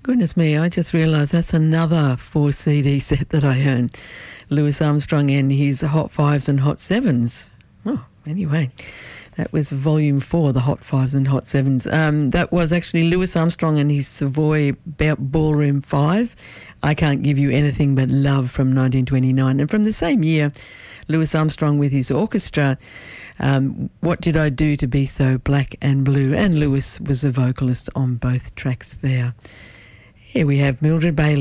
Goodness me, I just realised that's another 4 CD set that I own. Louis Armstrong and his Hot Fives and Hot Sevens. Oh, anyway, that was Volume 4, the Hot Fives and Hot Sevens. That was actually Louis Armstrong and his Savoy Ballroom 5. I Can't Give You Anything But Love from 1929. And from the same year, Louis Armstrong with his orchestra, What Did I Do to Be So Black and Blue? And Louis was the vocalist on both tracks there. Here we have Mildred Bailey.